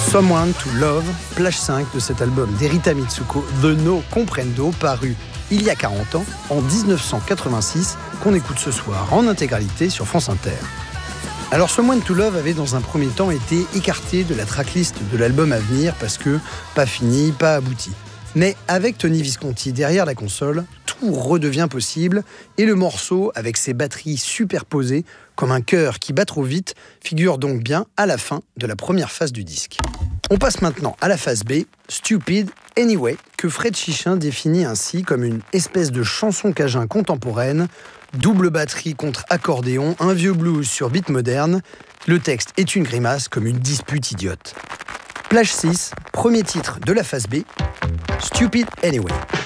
Someone to Love, plage 5 de cet album d'Erita Mitsuko, The No Comprendo, paru il y a 40 ans, en 1986, qu'on écoute ce soir en intégralité sur France Inter. Alors Someone to Love avait dans un premier temps été écarté de la tracklist de l'album à venir parce que pas fini, pas abouti. Mais avec Tony Visconti derrière la console, tout redevient possible et le morceau, avec ses batteries superposées comme un cœur qui bat trop vite, figure donc bien à la fin de la première phase du disque. On passe maintenant à la phase B, Stupid Anyway, que Fred Chichin définit ainsi comme une espèce de chanson cajun contemporaine, double batterie contre accordéon, un vieux blues sur beat moderne. Le texte est une grimace comme une dispute idiote. Plage 6, premier titre de la phase B, Stupid Anyway.